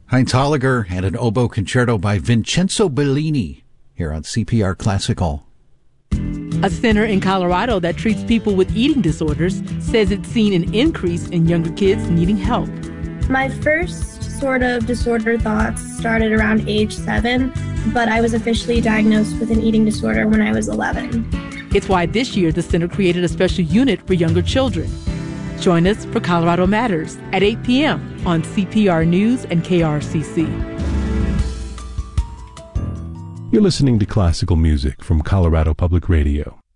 Heinz Holliger and an oboe concerto by Vincenzo Bellini here on CPR Classical. A center in Colorado that treats people with eating disorders says it's seen an increase in younger kids needing help. My first sort of disorder thoughts started around age 7, but I was officially diagnosed with an eating disorder when I was 11. It's why this year the center created a special unit for younger children. Join us for Colorado Matters at 8 p.m. on CPR News and KRCC. You're listening to classical music from Colorado Public Radio.